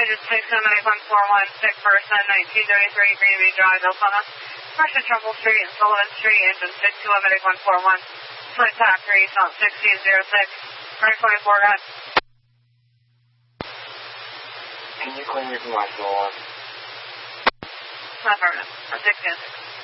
Digit 67841, sick person, 1933 Greenway Drive, Elfana. Russian Trumbull Street and Sullivan Street, engine 6218141. Flight path 3, South 1606. Right 24, got. Can you clean your from my floor? Affirmative. 606.